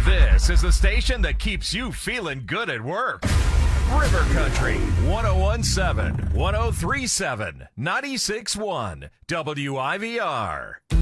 This is the station that keeps you feeling good at work. River Country 1017, 1037, 96.1 WIVR.